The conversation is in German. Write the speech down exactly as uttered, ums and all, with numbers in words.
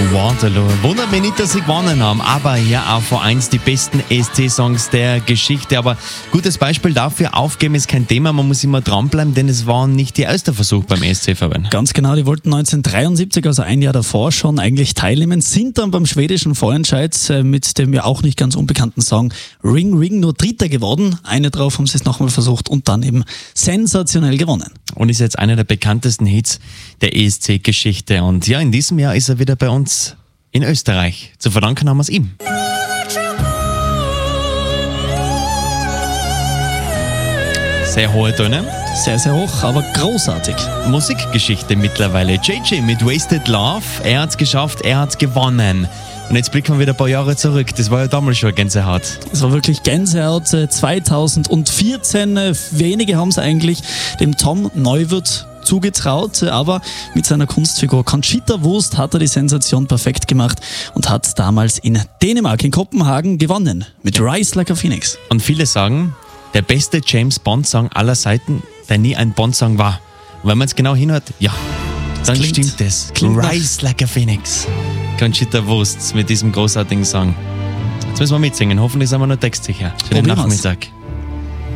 Waterloo. Wundert mich nicht, dass sie gewonnen haben, aber ja auch vor eins die besten E S C-Songs der Geschichte. Aber gutes Beispiel dafür, aufgeben ist kein Thema, man muss immer dranbleiben, denn es war nicht ihr erster Versuch beim E S C, Fabian. Ganz genau, die wollten neunzehnhundertdreiundsiebzig, also ein Jahr davor schon, eigentlich teilnehmen, sind dann beim schwedischen Vorentscheid mit dem ja auch nicht ganz unbekannten Song Ring Ring nur Dritter geworden. Eine drauf haben sie es nochmal versucht und dann eben sensationell gewonnen. Und ist jetzt einer der bekanntesten Hits der E S C-Geschichte. Und ja, in diesem Jahr ist er wieder bei uns in Österreich. Zu verdanken haben wir es ihm. Sehr hohe Töne. Sehr, sehr hoch, aber großartig. Musikgeschichte mittlerweile. J J mit Wasted Love. Er hat's geschafft, er hat's gewonnen. Und jetzt blicken wir wieder ein paar Jahre zurück. Das war ja damals schon Gänsehaut. Es war wirklich Gänsehaut. zweitausendvierzehn, wenige haben es eigentlich dem Tom Neuwirth zugetraut, aber mit seiner Kunstfigur Conchita Wurst hat er die Sensation perfekt gemacht und hat damals in Dänemark, in Kopenhagen gewonnen mit Rise Like a Phoenix. Und viele sagen, der beste James Bond-Song aller Zeiten, der nie ein Bond-Song war. Und wenn man es genau hinhört, ja, dann klingt, stimmt es. Rise Like a Phoenix. Conchita Wurst mit diesem großartigen Song. Jetzt müssen wir mitsingen. Hoffentlich sind wir noch textsicher. Schönen Nachmittag.